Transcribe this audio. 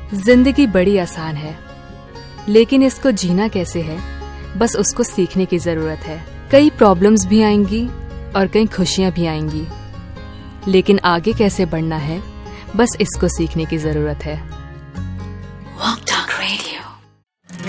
जिंदगी बड़ी आसान है, लेकिन इसको जीना कैसे है, बस उसको सीखने की जरूरत है। कई प्रॉब्लम्स भी आएंगी और कई खुशियां भी आएंगी, लेकिन आगे कैसे बढ़ना है, बस इसको सीखने की जरूरत है।